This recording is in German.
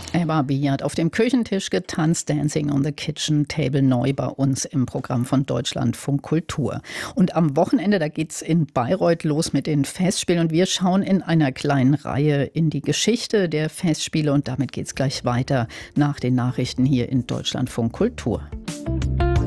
Ebba Biat auf dem Küchentisch getanzt, Dancing on the Kitchen Table neu bei uns im Programm von Deutschlandfunk Kultur. Und am Wochenende, da geht's in Bayreuth los mit den Festspielen und wir schauen in einer kleinen Reihe in die Geschichte der Festspiele und damit geht's gleich weiter nach den Nachrichten hier in Deutschlandfunk Kultur.